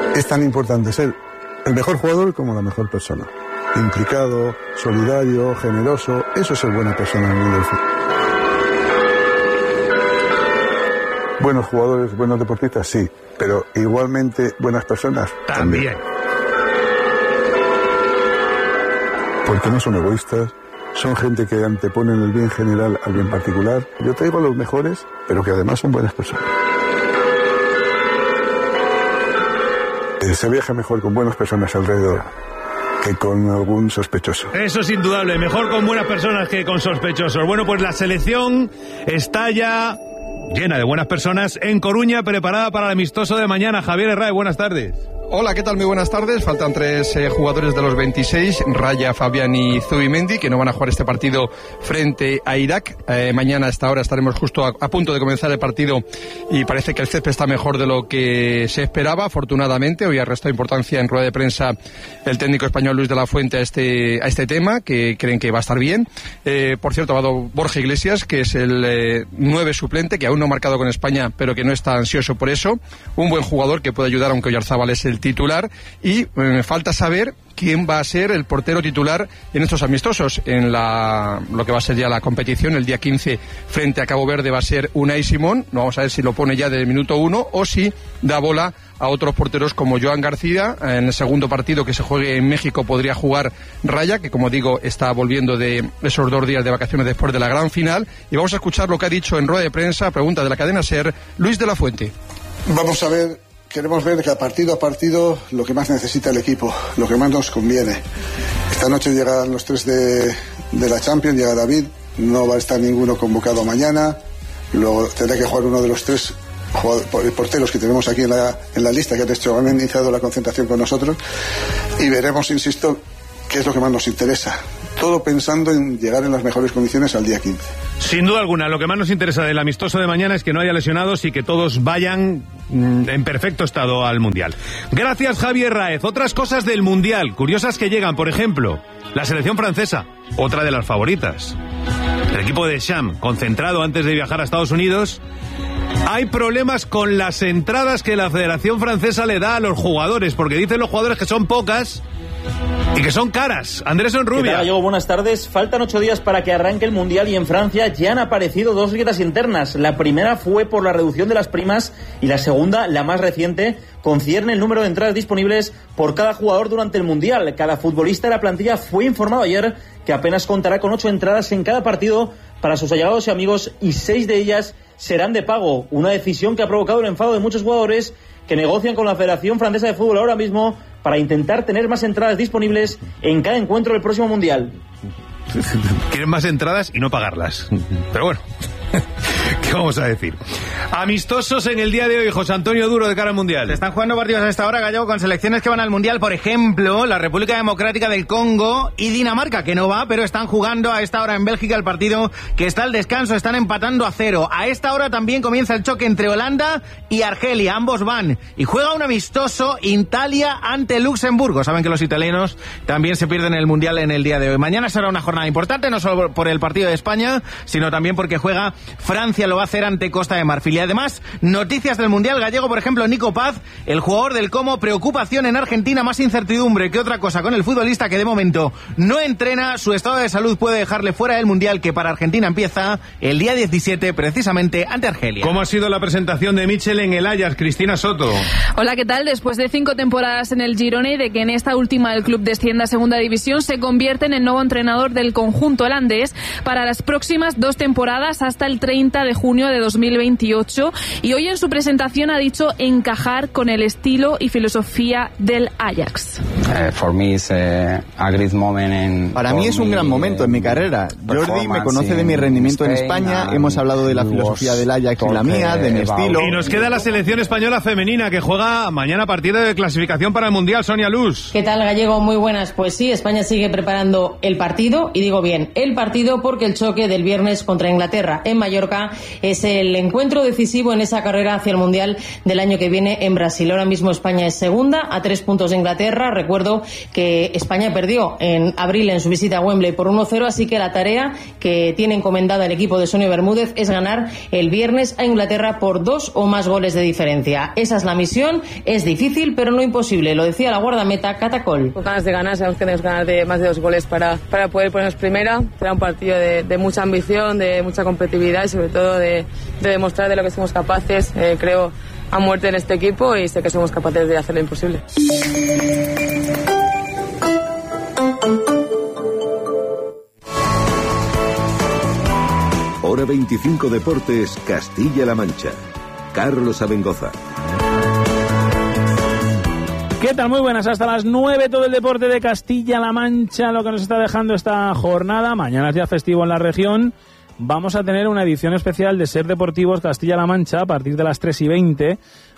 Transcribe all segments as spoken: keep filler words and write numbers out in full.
Es tan importante ser el mejor jugador como la mejor persona. Implicado, solidario, generoso, eso es ser buena persona en el mundo del fútbol. Buenos jugadores, buenos deportistas, sí, pero igualmente buenas personas también. también. Porque no son egoístas, son gente que anteponen el bien general al bien particular. Yo traigo a los mejores, pero que además son buenas personas. Se viaja mejor con buenas personas alrededor que con algún sospechoso. Eso es indudable, mejor con buenas personas que con sospechosos. Bueno, pues la selección está ya llena de buenas personas en Coruña, preparada para el amistoso de mañana. Javier Herrera, buenas tardes. Hola, ¿qué tal? Muy buenas tardes. Faltan tres eh, jugadores de los veintiséis, Raya, Fabián y Zubimendi, que no van a jugar este partido frente a Irak. Eh, mañana a esta hora estaremos justo a, a punto de comenzar el partido y parece que el césped está mejor de lo que se esperaba, afortunadamente. Hoy ha restado importancia en rueda de prensa el técnico español Luis de la Fuente a este, a este tema, que creen que va a estar bien. Eh, por cierto, ha dado Borja Iglesias, que es el eh, nueve suplente, que aún no ha marcado con España, pero que no está ansioso por eso. Un buen jugador que puede ayudar, aunque Oyarzábal es el titular, y me eh, falta saber quién va a ser el portero titular en estos amistosos. En la lo que va a ser ya la competición, el día quince frente a Cabo Verde, va a ser Unai Simón. No vamos a ver si lo pone ya desde el minuto uno o si da bola a otros porteros como Joan García. En el segundo partido que se juegue en México podría jugar Raya, que como digo está volviendo de esos dos días de vacaciones después de la gran final. Y vamos a escuchar lo que ha dicho en rueda de prensa, pregunta de la cadena SER, Luis de la Fuente. Vamos a ver. Queremos ver que a partido a partido lo que más necesita el equipo, lo que más nos conviene. Esta noche llegan los tres de, de la Champions, llega David, no va a estar ninguno convocado mañana, luego tendrá que jugar uno de los tres porteros que tenemos aquí en la, en la lista, que han, hecho, han iniciado la concentración con nosotros, y veremos, insisto, qué es lo que más nos interesa. Todo pensando en llegar en las mejores condiciones al día quince. Sin duda alguna, lo que más nos interesa del amistoso de mañana es que no haya lesionados y que todos vayan mm, en perfecto estado al Mundial. Gracias, Javier Raez. Otras cosas del Mundial, curiosas que llegan, por ejemplo, la selección francesa, otra de las favoritas. El equipo de Deschamps, concentrado antes de viajar a Estados Unidos. Hay problemas con las entradas que la Federación Francesa le da a los jugadores, porque dicen los jugadores que son pocas y que son caras. Andrés Onrubia. Gallego, buenas tardes. Faltan ocho días para que arranque el Mundial y en Francia ya han aparecido dos grietas internas. La primera fue por la reducción de las primas y la segunda, la más reciente, concierne el número de entradas disponibles por cada jugador durante el Mundial. Cada futbolista de la plantilla fue informado ayer que apenas contará con ocho entradas en cada partido para sus allegados y amigos, y seis de ellas serán de pago. Una decisión que ha provocado el enfado de muchos jugadores que negocian con la Federación Francesa de Fútbol ahora mismo para intentar tener más entradas disponibles en cada encuentro del próximo Mundial. Quieren más entradas y no pagarlas. Pero bueno, ¿qué vamos a decir? Amistosos en el día de hoy, José Antonio Duro, de cara al Mundial. Se están jugando partidos a esta hora, Gallego, con selecciones que van al Mundial. Por ejemplo, la República Democrática del Congo y Dinamarca, que no va, pero están jugando a esta hora en Bélgica el partido que está al descanso. Están empatando a cero. A esta hora también comienza el choque entre Holanda y Argelia. Ambos van. Y juega un amistoso Italia ante Luxemburgo. Saben que los italianos también se pierden el Mundial en el día de hoy. Mañana será una jornada importante, no solo por el partido de España, sino también porque juega Francia, lo va a hacer ante Costa de Marfil. Y además, noticias del Mundial, Gallego, por ejemplo, Nico Paz, el jugador del Como, preocupación en Argentina, más incertidumbre que otra cosa con el futbolista que de momento no entrena. Su estado de salud puede dejarle fuera del Mundial, que para Argentina empieza el día diecisiete, precisamente ante Argelia. ¿Cómo ha sido la presentación de Michel en el Ajax, Cristina Soto? Hola, ¿qué tal? Después de cinco temporadas en el Girona y de que en esta última el club descienda a segunda división, se convierte en el nuevo entrenador del conjunto holandés para las próximas dos temporadas hasta el treinta de junio de dos mil veintiocho. Y hoy en su presentación ha dicho encajar con el estilo y filosofía del Ajax. Uh, for me is, uh, a great moment in, Para mí es un gran momento en mi carrera. Jordi me conoce de mi rendimiento en España, hemos hablado de la filosofía del Ajax y la mía, de mi estilo. Y nos queda la selección española femenina que juega mañana partido de clasificación para el Mundial. Sonia Luz. ¿Qué tal, Gallego? Muy buenas. Pues sí, España sigue preparando el partido, y digo bien, el partido porque el choque del viernes contra Inglaterra en Mallorca es el encuentro decisivo en esa carrera hacia el Mundial del año que viene en Brasil. Ahora mismo España es segunda, a tres puntos de Inglaterra. Recuerdo que España perdió en abril en su visita a Wembley por uno cero, así que la tarea que tiene encomendada el equipo de Sonia Bermúdez es ganar el viernes a Inglaterra por dos o más goles de diferencia. Esa es la misión, es difícil pero no imposible, lo decía la guardameta Catacol. Con ganas de ganar, sabemos que tenemos ganas de más de dos goles para, para poder ponernos primera. Será un partido de, de mucha ambición, de mucha competitividad y sobre todo de, de demostrar de lo que somos capaces. Eh, creo a muerte en este equipo y sé que somos capaces de hacer lo imposible. Hora veinticinco Deportes, Castilla-La Mancha. Carlos Abengoza. ¿Qué tal? Muy buenas, hasta las nueve todo el deporte de Castilla-La Mancha, lo que nos está dejando esta jornada. Mañana es día festivo en la región. Vamos a tener una edición especial de Ser Deportivos Castilla-La Mancha a partir de las tres y veinte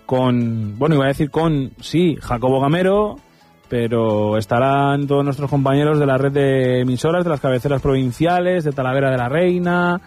con, bueno, iba a decir con, sí, Jacobo Gamero, pero estarán todos nuestros compañeros de la red de emisoras, de las cabeceras provinciales, de Talavera de la Reina,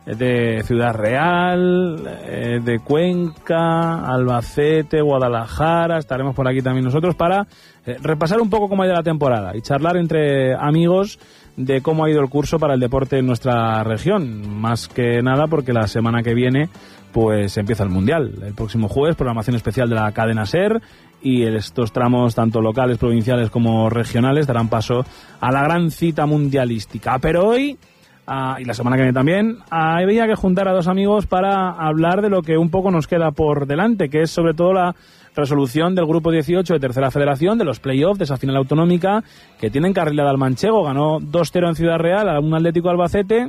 de Ciudad Real, de Cuenca, Albacete, Guadalajara. Estaremos por aquí también nosotros para repasar un poco cómo ha ido la temporada y charlar entre amigos de cómo ha ido el curso para el deporte en nuestra región. Más que nada porque la semana que viene pues empieza el Mundial. El próximo jueves, programación especial de la cadena SER, y estos tramos, tanto locales, provinciales como regionales, darán paso a la gran cita mundialística. Pero hoy, uh, y la semana que viene también, uh, había que juntar a dos amigos para hablar de lo que un poco nos queda por delante, que es sobre todo la resolución del Grupo dieciocho de Tercera Federación, de los play-offs de esa final autonómica, que tiene encarrilada al manchego. Ganó dos cero en Ciudad Real a un Atlético Albacete,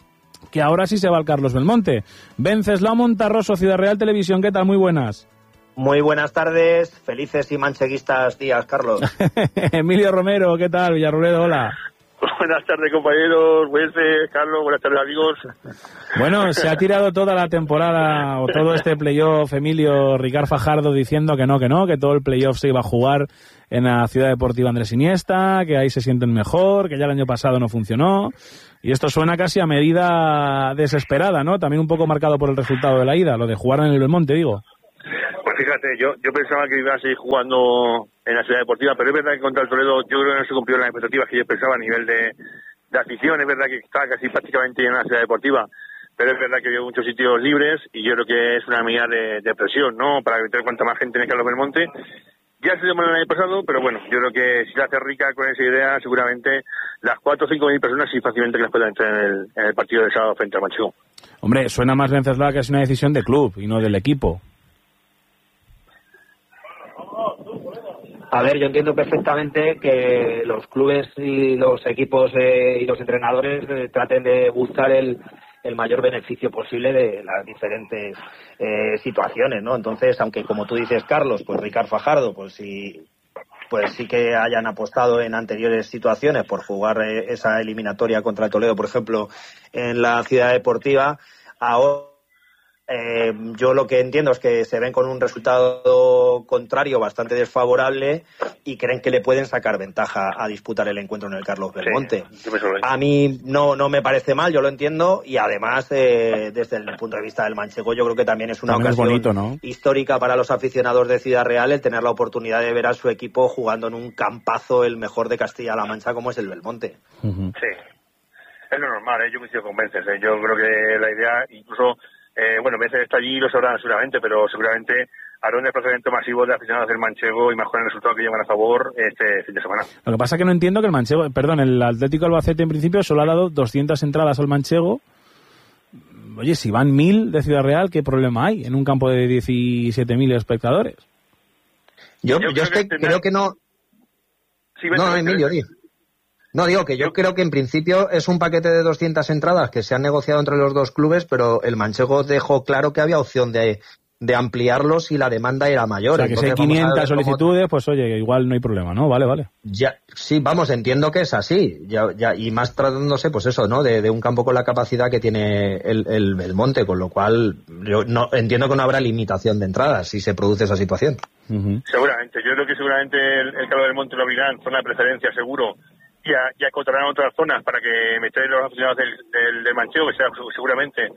que ahora sí se va al Carlos Belmonte. Venceslao Montarroso, Ciudad Real Televisión, ¿qué tal? Muy buenas. Muy buenas tardes, felices y mancheguistas días, Carlos. Emilio Romero, ¿qué tal? Villarroledo, hola. Buenas tardes, compañeros, buenas, Carlos, buenas tardes, amigos. Bueno, se ha tirado toda la temporada, o todo este playoff, Emilio, Ricard Fajardo diciendo que no, que no, que todo el playoff se iba a jugar en la Ciudad Deportiva Andrés Iniesta, que ahí se sienten mejor, que ya el año pasado no funcionó. Y esto suena casi a medida desesperada, ¿no? También un poco marcado por el resultado de la ida, lo de jugar en el Belmonte, digo. Pues fíjate, yo yo pensaba que iba a seguir jugando en la Ciudad Deportiva, pero es verdad que contra el Toledo yo creo que no se cumplieron las expectativas que yo pensaba a nivel de, de afición. Es verdad que está casi prácticamente en la Ciudad Deportiva, pero es verdad que había muchos sitios libres y yo creo que es una medida de, de presión, ¿no? Para evitar cuanta más gente en el Carlos Belmonte. Ya se demoró el año pasado, pero bueno, yo creo que si la hace Rica con esa idea, seguramente las cuatro o cinco mil personas sí fácilmente que las puedan entrar en el, en el partido del sábado frente al Manchego. Hombre, suena más Venceslao que es una decisión de club y no del equipo. A ver, yo entiendo perfectamente que los clubes y los equipos eh, y los entrenadores eh, traten de buscar el, el mayor beneficio posible de las diferentes eh, situaciones, ¿no? Entonces, aunque como tú dices, Carlos, pues Ricard Fajardo, pues sí, pues sí que hayan apostado en anteriores situaciones por jugar eh, esa eliminatoria contra el Toledo, por ejemplo, en la Ciudad Deportiva, ahora Eh, yo lo que entiendo es que se ven con un resultado contrario bastante desfavorable y creen que le pueden sacar ventaja a disputar el encuentro en el Carlos Belmonte. Sí, a mí no no me parece mal, yo lo entiendo, y además eh, desde el punto de vista del manchego yo creo que también es una también ocasión es bonito, ¿no? histórica para los aficionados de Ciudad Real el tener la oportunidad de ver a su equipo jugando en un campazo el mejor de Castilla-La Mancha como es el Belmonte. Uh-huh. Sí, es lo normal, ¿eh? Yo me sigo convences, ¿eh? Yo creo que la idea incluso Eh, bueno, Vences está allí, lo sabrán seguramente, pero seguramente hará un desplazamiento masivo de aficionados del manchego y mejoran el resultado que llevan a favor este fin de semana. Lo que pasa es que no entiendo que el manchego, perdón, el Atlético Albacete en principio solo ha dado doscientas entradas al manchego. Oye, si van mil de Ciudad Real, ¿qué problema hay en un campo de diecisiete mil espectadores? Yo, yo, yo es que creo, creo que no... Sí, no, Emilio, di. No, digo que yo creo que en principio es un paquete de doscientas entradas que se han negociado entre los dos clubes, pero el manchego dejó claro que había opción de, de ampliarlos si la demanda era mayor. O sea, que si hay quinientas solicitudes, cómo... pues oye, igual no hay problema, ¿no? Vale, vale. Ya, sí, vamos, entiendo que es así. Ya, ya, y más tratándose, pues eso, ¿no? De, de un campo con la capacidad que tiene el, el Belmonte, con lo cual yo no entiendo que no habrá limitación de entradas si se produce esa situación. Uh-huh. Seguramente. Yo creo que seguramente el, el Carlos Belmonte lo abrirán, zona de preferencia, seguro. Y acotarán otras zonas para que meter los aficionados del, del, del manchego, que sea seguramente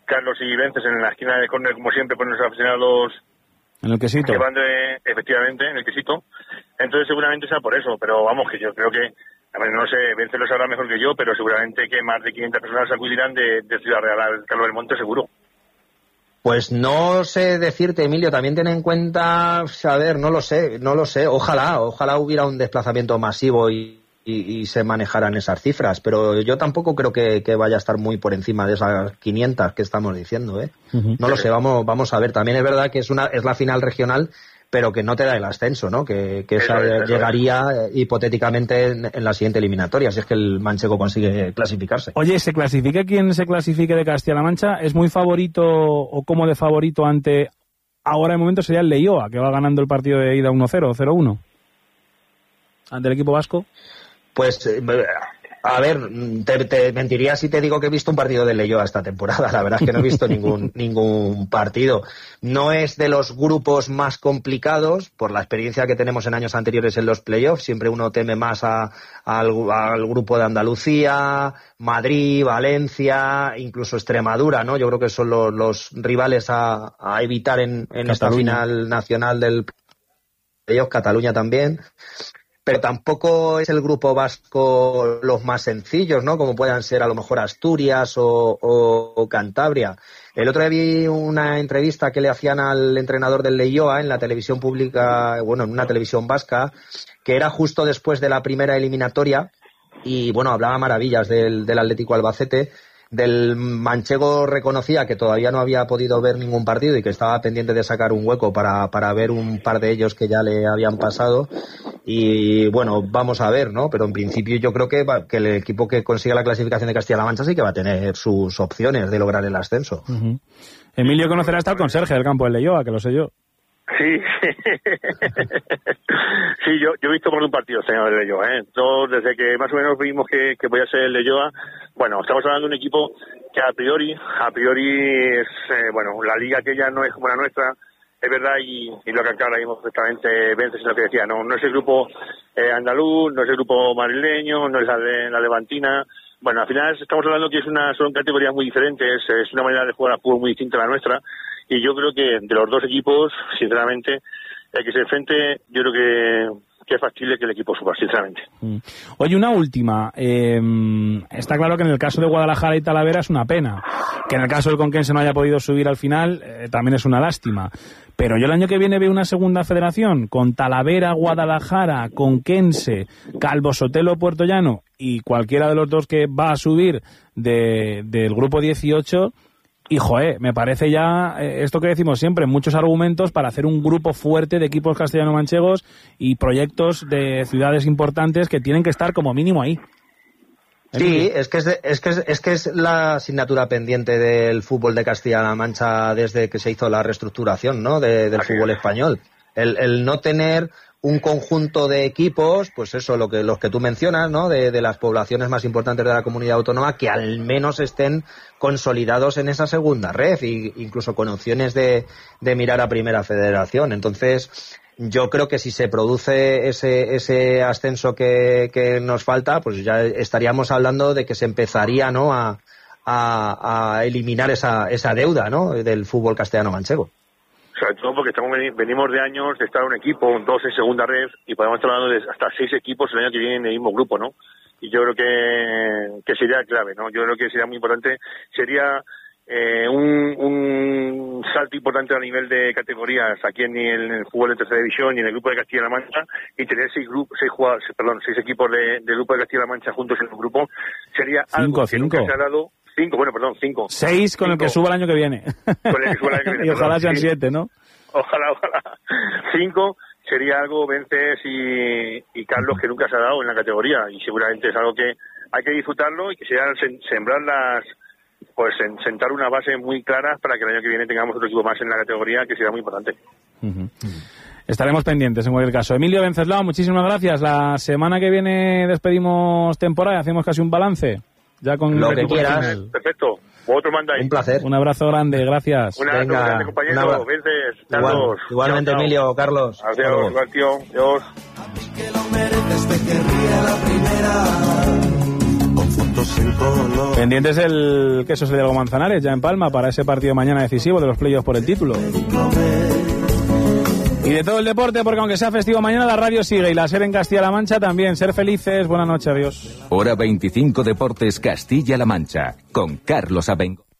Carlos y Vences en la esquina de córner, como siempre, ponen los aficionados en el quesito. Llevando, eh, efectivamente, en el quesito. Entonces seguramente sea por eso, pero vamos, que yo creo que, a ver, no sé, Vences lo sabrá mejor que yo, pero seguramente que más de quinientas personas acudirán de, de Ciudad Real al Carlos del Monte, seguro. Pues no sé decirte, Emilio, también ten en cuenta, a ver, no lo sé, no lo sé, ojalá, ojalá hubiera un desplazamiento masivo y, y, y se manejaran esas cifras, pero yo tampoco creo que, que vaya a estar muy por encima de esas quinientas que estamos diciendo, ¿eh? Uh-huh. No lo sé, vamos, vamos a ver, también es verdad que es una, es la final regional, pero que no te da el ascenso, ¿no? Que, que esa eso es, eso llegaría es. hipotéticamente en, en la siguiente eliminatoria, si es que el manchego consigue clasificarse. Oye, ¿se clasifica quien se clasifique de Castilla-La Mancha? ¿Es muy favorito o como de favorito ante, ahora de momento sería el Leioa, que va ganando el partido de ida uno cero, cero uno? ¿Ante el equipo vasco? Pues... Eh, A ver, te, te mentiría si te digo que he visto un partido de Leioa esta temporada. La verdad es que no he visto ningún ningún partido. No es de los grupos más complicados, por la experiencia que tenemos en años anteriores en los playoffs. Siempre uno teme más a, a, al, al grupo de Andalucía, Madrid, Valencia, incluso Extremadura, ¿no? Yo creo que son los, los rivales a, a evitar en, en esta final nacional del playoff. Cataluña también. Pero tampoco es el grupo vasco los más sencillos, ¿no? Como puedan ser a lo mejor Asturias o, o, o Cantabria. El otro día vi una entrevista que le hacían al entrenador del Leioa en la televisión pública, bueno, en una televisión vasca, que era justo después de la primera eliminatoria y, bueno, hablaba maravillas del, del Atlético Albacete. Del manchego reconocía que todavía no había podido ver ningún partido y que estaba pendiente de sacar un hueco para, para ver un par de ellos que ya le habían pasado. Y bueno, vamos a ver, ¿no? Pero en principio yo creo que, va, que el equipo que consiga la clasificación de Castilla-La Mancha sí que va a tener sus opciones de lograr el ascenso. Uh-huh. Emilio conocerá hasta el conserje del campo del Leioa, que lo sé yo. Sí, sí, yo, yo he visto por un partido, señor de Leioa, ¿eh? Yo, desde que más o menos vimos que, que podía ser el Leioa, bueno, estamos hablando de un equipo que a priori, a priori es, eh, bueno, la liga aquella no es como la nuestra, es verdad, y, y lo que acá ahora mismo perfectamente Vences es lo que decía, no, no es el grupo eh, andaluz, no es el grupo madrileño, no es la, de, la levantina. Bueno, al final estamos hablando que es una, son categorías muy diferentes, es una manera de jugar al fútbol muy distinta a la nuestra. Y yo creo que de los dos equipos, sinceramente, el que se enfrente, yo creo que, que es factible que el equipo suba, sinceramente. Mm. Oye, una última. Eh, está claro que en el caso de Guadalajara y Talavera es una pena. Que en el caso del Conquense no haya podido subir al final, eh, también es una lástima. Pero yo el año que viene veo una segunda federación con Talavera, Guadalajara, Conquense, Calvo Sotelo, Puerto Llano y cualquiera de los dos que va a subir de, del grupo dieciocho. Y, joder, me parece ya, eh, esto que decimos siempre, muchos argumentos para hacer un grupo fuerte de equipos castellano-manchegos y proyectos de ciudades importantes que tienen que estar como mínimo ahí. Sí, es que es, de, es que es, es que es la asignatura pendiente del fútbol de Castilla-La Mancha desde que se hizo la reestructuración, ¿no? De, del fútbol español. El, el no tener un conjunto de equipos, pues eso, lo que los que tú mencionas, ¿no? De, de las poblaciones más importantes de la comunidad autónoma, que al menos estén consolidados en esa segunda red, e incluso con opciones de, de mirar a primera federación. Entonces, yo creo que si se produce ese, ese ascenso que, que nos falta, pues ya estaríamos hablando de que se empezaría, ¿no? A, a, a eliminar esa, esa deuda, ¿no? Del fútbol castellano-manchego. Sobre todo porque estamos venimos de años de estar un equipo, un dos en segunda red, y podemos estar hablando de hasta seis equipos el año que viene en el mismo grupo, ¿no? Y yo creo que, que sería clave, ¿no? Yo creo que sería muy importante, sería eh, un, un salto importante a nivel de categorías aquí en el, en el fútbol de tercera división y en el grupo de Castilla-La Mancha, y tener seis grupos, seis jugadores, perdón, seis equipos de, del grupo de Castilla-La Mancha juntos en un grupo, sería cinco, algo que cinco. nunca se ha dado. Cinco, bueno, perdón, cinco. Seis con cinco. El que suba el año que viene. Con el que suba el año que viene. Y ojalá perdón, sean sí. siete, ¿no? Ojalá, ojalá. Cinco sería algo, Vences y, y Carlos, que nunca se ha dado en la categoría, y seguramente es algo que hay que disfrutarlo y que sea sembrar las, pues sentar una base muy clara para que el año que viene tengamos otro equipo más en la categoría, que será muy importante. Uh-huh. Estaremos pendientes en cualquier caso. Emilio Venceslao, muchísimas gracias. La semana que viene despedimos temporada y hacemos casi un balance. Ya con lo que quieras. Final. Perfecto. Vosotros mandáis. Un placer. Un abrazo grande, gracias. Un abrazo Venga, grande, compañero. Vences, Carlos. Igual, igualmente, chao, chao. Emilio, Carlos. Adiós, igual, tío. Adiós. A mí que lo mereces, te querría la primera. Confundo Pendientes el queso de Diego Manzanares, ya en Palma, para ese partido mañana decisivo de los playoffs por el título. Y de todo el deporte, porque aunque sea festivo mañana, la radio sigue y la SER en Castilla-La Mancha también. Ser felices, buenas noches, adiós. Hora veinticinco Deportes Castilla-La Mancha, con Carlos Abengoa.